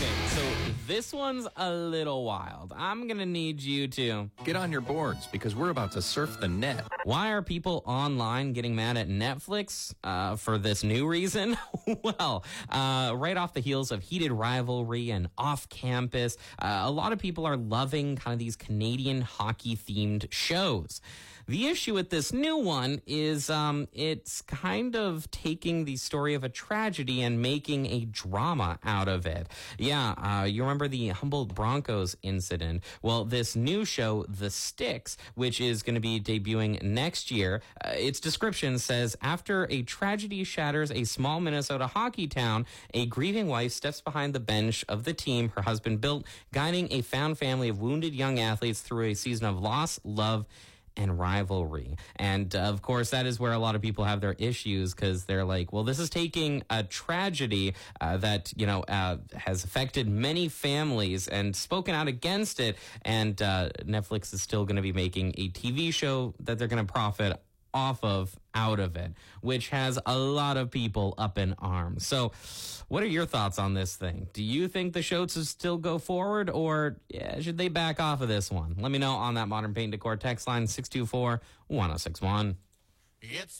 Okay, so this one's a little wild. I'm going to need you to Get on your boards because we're about to surf the net. Why are people online getting mad at Netflix for this new reason? Well, right off the heels of heated rivalry and off campus, a lot of people are loving kind of these Canadian hockey themed shows. The issue with this new one is it's kind of taking the story of a tragedy and making a drama out of it. Yeah, you remember the Humboldt Broncos incident? Well, this new show, The Sticks, which is going to be debuting next year, its description says, after a tragedy shatters a small Minnesota hockey town, a grieving wife steps behind the bench of the team her husband built, guiding a found family of wounded young athletes through a season of loss, love, and rivalry. And of course, that is where a lot of people have their issues because they're like, well, this is taking a tragedy that, has affected many families and spoken out against it. And Netflix is still going to be making a TV show that they're going to profit off of out of it, which has a lot of people up in arms. So what are your thoughts on this thing? Do you think the show should still go forward or should they back off of this one? Let me know on that Modern Paint Decor text line 624-1061. It's